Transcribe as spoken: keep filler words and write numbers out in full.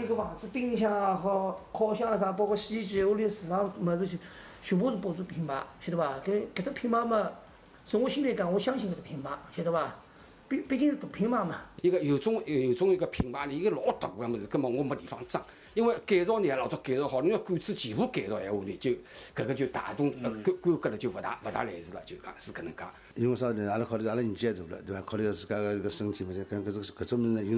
个房子，冰箱也好，烤箱啊啥，包括洗衣机，屋里厨房物事，全部是保住品牌，晓得伐？搿搿只品牌嘛，从我心里讲，我相信搿只品牌，晓得伐？毕毕竟是大品牌嘛。 一个有种有种一个品牌，一个老大个物事，根本我没地方装，因为改造呢，老早改造好，你要管子全部改造闲话呢，就搿个就大动呃规规格了，就勿大勿大来事了，就讲是搿能介。 因为啥呢？阿拉考虑阿拉年纪也大了，对伐？考虑到自家个搿身体嘛，再讲搿种搿种物事呢，